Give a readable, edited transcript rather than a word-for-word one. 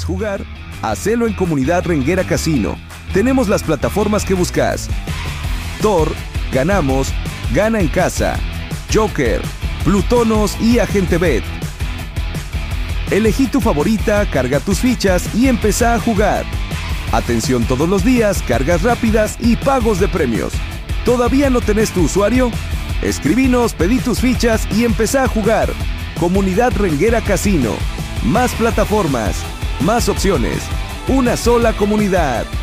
quieres jugar? Hacelo en Comunidad Renguera Casino. Tenemos las plataformas que buscas: Thor, Ganamos, Gana en Casa, Joker, Plutonos y Agente Bet. Elegí tu favorita, carga tus fichas y empezá a jugar. Atención todos los días, cargas rápidas y pagos de premios. ¿Todavía no tenés tu usuario? Escribinos, pedí tus fichas y empezá a jugar. Comunidad Renguera Casino. Más plataformas, más opciones. Una sola comunidad.